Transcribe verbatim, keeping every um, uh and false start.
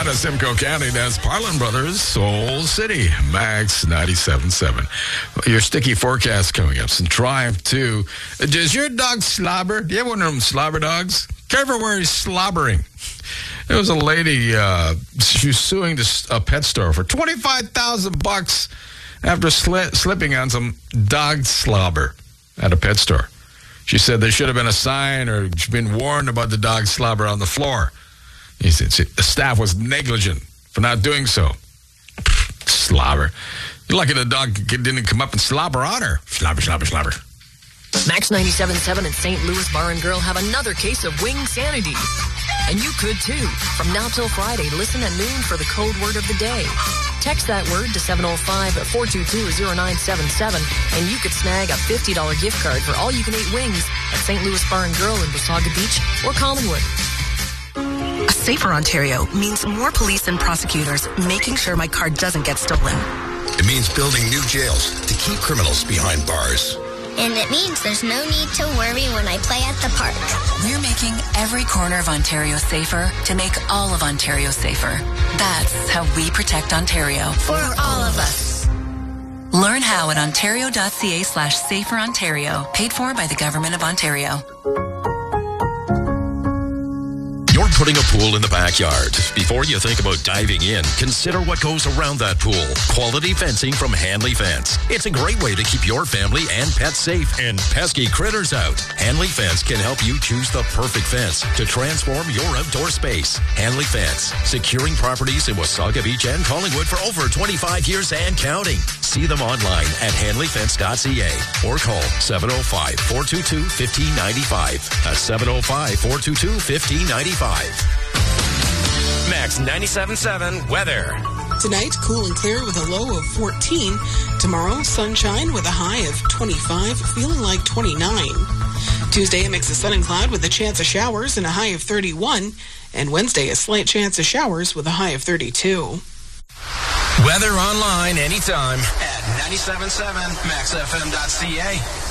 out of Simcoe County, that's Parlin Brothers, Soul City, Max ninety-seven point seven. Your sticky forecast coming up. Some Triumph, too. Does your dog slobber? Do you have one of them slobber dogs? Careful where he's slobbering. There was a lady, uh, she was suing this, a pet store for twenty-five thousand bucks after sli- slipping on some dog slobber at a pet store. She said there should have been a sign or been warned about the dog slobber on the floor. He said the staff was negligent for not doing so. Slobber. You're lucky the dog didn't come up and slobber on her. Slobber, slobber, slobber. Max ninety-seven point seven and Saint Louis Bar and Grill have another case of wing sanity. And you could too. From now till Friday, listen at noon for the code word of the day. Text that word to seven oh five, four two two, oh nine seven seven, and you could snag a fifty dollars gift card for all-you-can-eat wings at Saint Louis Bar and Grill in Wasaga Beach or Collingwood. A safer Ontario means more police and prosecutors making sure my car doesn't get stolen. It means building new jails to keep criminals behind bars. And it means there's no need to worry when I play at the park. We're making every corner of Ontario safer to make all of Ontario safer. That's how we protect Ontario. For all of us. Learn how at ontario.ca slash safer Ontario. Paid for by the Government of Ontario. You're putting a pool in the backyard. Before you think about diving in, consider what goes around that pool. Quality fencing from Hanley Fence. It's a great way to keep your family and pets safe and pesky critters out. Hanley Fence can help you choose the perfect fence to transform your outdoor space. Hanley Fence, securing properties in Wasaga Beach and Collingwood for over twenty-five years and counting. See them online at hanley fence dot c a or call seven oh five, four two two, one five nine five. That's seven oh five, four two two, one five nine five. Max ninety-seven point seven weather. Tonight, cool and clear with a low of fourteen. Tomorrow, sunshine with a high of twenty-five, feeling like twenty-nine. Tuesday, a mix of sun and cloud with a chance of showers and a high of thirty-one. And Wednesday, a slight chance of showers with a high of thirty-two. Weather online anytime at ninety-seven point seven max f m dot c a.